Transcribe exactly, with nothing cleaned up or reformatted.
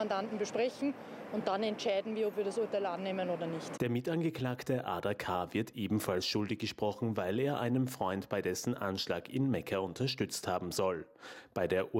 Mandanten besprechen und dann entscheiden wir, ob wir das Urteil annehmen oder nicht. Der Mitangeklagte Ada K. wird ebenfalls schuldig gesprochen, weil er einem Freund bei dessen Anschlag in Mekka unterstützt haben soll. Bei der